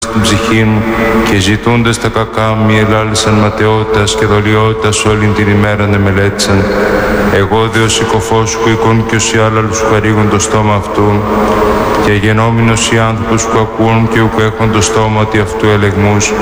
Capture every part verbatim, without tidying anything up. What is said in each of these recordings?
στην ψυχή μου και ζητούντες τα κακά μη ελάλησαν ματαιότητας και δολιότητας όλη την ημέρα να μελέτησαν. Εγώ δε ο συκοφός που εικόν και όσοι άλλαλους που χαρίγουν το στόμα αυτού και γενόμενος οι άνθρωποι που ακούν και που έχουν το στόμα ότι αυτού ελεγμούς.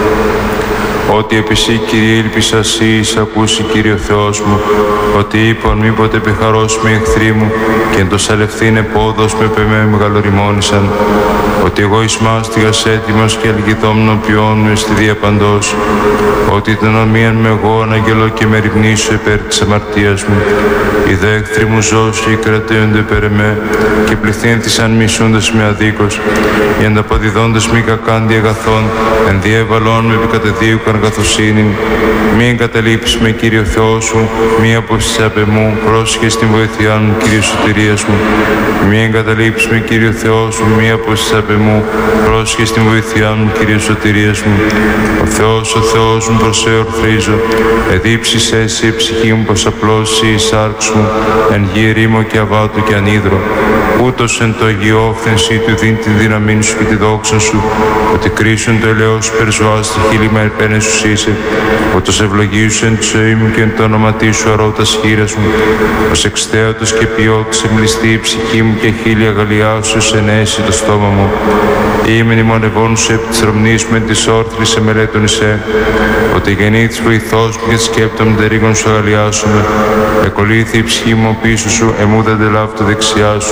Ότι επί σύ, Κύριε, ήλπισα σύ, εις ακούσει, Κύριε Θεός μου, ότι είπαν μήποτε επιχαρώσουμε οι εχθροί μου και εν το σαλευθήν επόδος με πεμέ μεγαλοριμόνησαν. Ότι εγώ εις μάστιγας έτοιμος και ελγιδόμνων ποιώνου εις τη διαπαντός. Ότι την ομοίαν με εγώ αναγγελώ και με ρυπνήσω υπέρ της αμαρτίας μου. Οι δε εχθροί μου ζώσοι κρατέονται υπέρ εμέ και πληθύνθησαν μισούντες με αδίκως. Οι ανταποδιδόντες μη κακάντι αγαθών, εν διέβαλόν με επικατεδίουκαν καθοσύνην. Μη εγκαταλείψεις με, Κύριο Θεό σου, μη απόστησες απ' εμού, πρόσχε στην βοήθειά μου, Κύριε σωτηρίας μου. Μη εγκαταλείψεις με, Κύριο Θεό σου, μη απόστησες απ' εμού, πρόσχε στην βοήθειά μου, Κύριε σωτηρίας μου. Ο Θεός, ο Θεός μου, προς σε ορθρίζω, εδίψεις εσύ η ψυχή μου, πως απλώσει η σάρξ μου, εν γη ερήμο και αβάτου και ανίδρο. Ούτως εν το αγιό φθενσί του δίνει τη δύναμή σου και τη δόξα σου, ότι κρίσουν το ελαιό σου περζωά στη χείλη με ερπένες σου είσαι, ούτως ευλογήσου εν τη ζωή μου και εν το όνομα σου αρώτας χείρας μου, ως εξθέωτος και ποιότης εμπλιστεί η ψυχή μου και χείλη αγαλιά σου ενέσει το στόμα μου. Ή μνημονευών σου επί της ρομνής μου εν της όρθρης σε μελέτων εισέ, ότι γεννήθης βοηθός μου και τη σκέπτομαι τερίγων σου αγαλιάσουμε. Εκολύθη η ψυχή μου πίσω σου, εμού δεν τελάβει το δεξιά σου.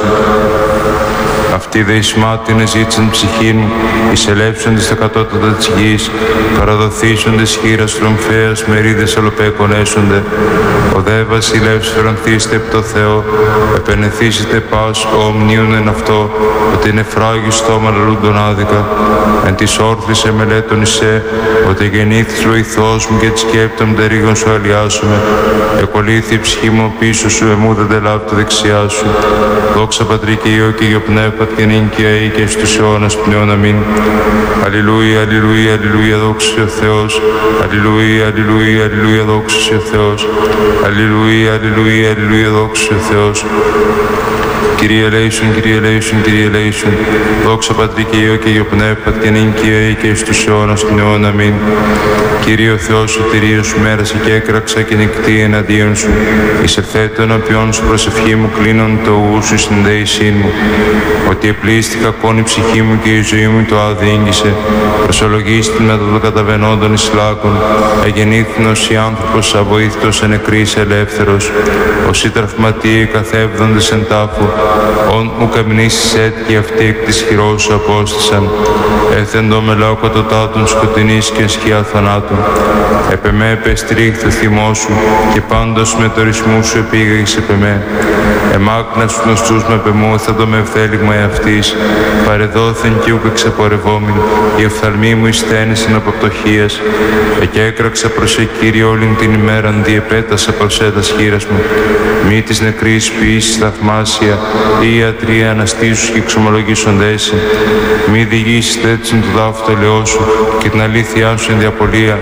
Αυτοί δε εις μάτινες ζήτησαν ψυχήν μου, εισελεύσοντες στα κατώτατα της γης, παραδοθήσοντες χείρας τρομφέας, μερίδες αλοπέκων έσονται. Ο δε βασιλεύς φρονθήστε επί το Θεό, επενεθήσετε πας ομνίων εν αυτό, ότι είναι φράγει στόμα λαλούντον άδικα. Εν της όρθρης εμελέτων εισέ, ότι γεννήθης βοηθός μου και τη σκέπτομαι τερίγων σου αλιάσουμε. Εκολύθη η ψυχή μου πίσω σου, εμού δεν τελάβει το δεξιά σου. Δόξα Πατρί και Υιό και Υιό Πνεύμα και νυν και αεί και στους αιώνας πνεών αμήν. Αλληλούια, αλληλούια, αλληλούια, δόξα ο Θεός. Αλληλούια, αλληλούια, αλληλούια, δόξα ο Θεός. Αλληλούια, αλληλούια, αλληλούια, δόξα ο Θεός. Κύριε ελέησον, Κύριε ελέησον, Κύριε ελέησον. Δόξα Πατρί και Υιό και Υιό Πνεύμα και νυν και αεί και στους αιώνας πνεών αμήν. Κύριε ο Θεός σωτηρίας σου μέρασε και έκραξα και νικτή εναντίον σου. Εισελθέτω ενώπιον σου προσευχή μου κλείνον το ου σου στην δεησήν μου. Ότι επλήστη κακόν η ψυχή μου και η ζωή μου το αδίγγισε. Προσολογίστη μετά των καταβαινόντων εις λάκων. Εγεννήθηνος η άνθρωπος αβοήθητος εν νεκρής ελεύθερος. Όσοι τραυματίοι καθέβδοντες εν τάφου. Ον ουκ αμνήσεις έτυχε αυτοί εκ της χειρός σου απόστησαν. Έθεντο με λαοκοτοτάτων σκοτεινής και σκιά θανάτου. Επ' εμέ επεστρίχθη ο θυμός σου και πάντως με το ρυθμού σου επήγαγες επ' εμέ. Εμάκνα στους γνωστούς με πεμού θα το με ευθέλιγμα εαυτής. Παρεδόθεν κι ούκ εξαπορευόμην, η οφθαλμή μου εισθένησεν από πτωχίας. Εκέκραξα προς σε Κύριε όλην την ημέραν, διεπέτασα προς έτας χείρας μου. Μη της νεκρής ποιήσεις θαυμάσια, ή ιατρία αναστήσους και εξομολογήσοντες. Μη διηγήσεις τέτοιον του δάφου το ελαιό σου και την αλήθειά σου εν διαπολία.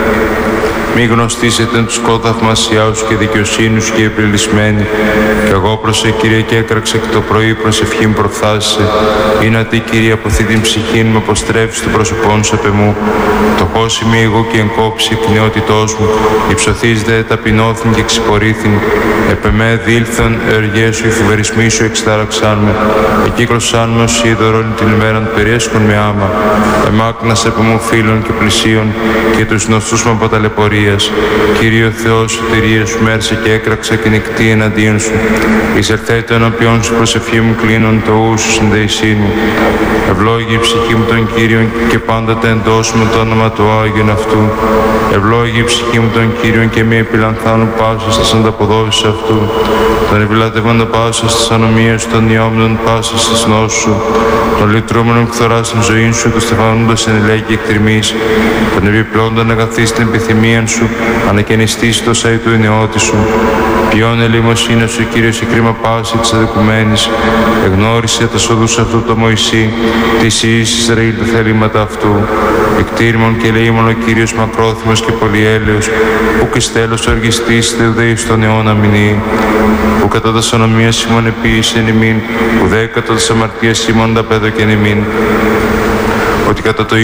Μη γνωστήσετε τους κόθαυμασιά σου και δικαιοσύνη σου και επιλυσμένοι. Κι εγώ προς σε Κύριε και έκραξα και το πρωί προσευχή μου προφθάσισε. Είναι ατί Κύριε αποθεί την ψυχή μου, αποστρέφεις το πρόσωπόν σου απ' εμού. Φτωχός είμαι εγώ και εγκόψει εκ νεότητός μου. Υψωθείς δε ταπεινώθην και ξυπορήθην. Επ' εμέ δήλθον εργές σου, οι φοβερισμοί σου εξτάραξάν με. Εκύκλωσάν με ως είδωρον την ημέραν περιέσχον με άμα. Εμάκνας επ' εμού φίλων και πλησίων και τους γνωστούς μου από ταλαιπωρία. Κύριε Θεός σωτηρίας σου μέρσε και έκραξα και νικτή εναντίον σου. Εισελθέτω ενώπιον σου προσευχή μου κλείνον το ου σου στην δεησή μου. Ευλόγη η ψυχή μου τον Κύριον και πάντοτε εντώσουμε το όνομα του Άγιον αυτού. Ευλόγη η ψυχή μου τον Κύριον και μη επιλανθάνουν πάσα στις ανταποδόσεις αυτού. Τον ευλατεύοντα πάσα στις ανομίες σου, τον ιόμνον πάσα στις νόσους σου. Τον λυτρούμενον κθορά στην ζωή σου, τον στεφανούντας εν ελέγγυ εκτριμής. Τον επιπλώντον αγαθείς την επιθυμία σου, ανακαινιστείς το σαϊ του νεώτη σου. Ποιον ελεημοσύνη σου, Κύριος, η κρίμα πάση της αδικουμένης. Εγνώρισε τα σοδούς αυτού το Μωυσή, της εις Ισραήλ τα θελήματα αυτού. Εκτήρμον και ελεήμον ο Κύριος μακρόθυμος και πολυέλεος, που και στέλος οργιστής θεουδαίη στον αιώνα μηνύει. Που κατά τα σωνομίας ημών επίησε εν ημίν, που δε κατά τα αμαρτίας ημών τα πέδωκεν ημίν. ότι κατά το